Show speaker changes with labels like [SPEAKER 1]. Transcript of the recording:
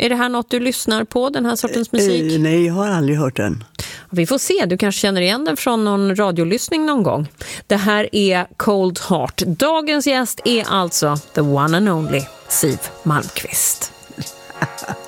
[SPEAKER 1] Är det här något du lyssnar på, den här sortens musik?
[SPEAKER 2] Nej, jag har aldrig hört den.
[SPEAKER 1] Vi får se, du kanske känner igen den från någon radiolyssning någon gång. Det här är Cold Heart. Dagens gäst är alltså the one and only Siw Malmkvist.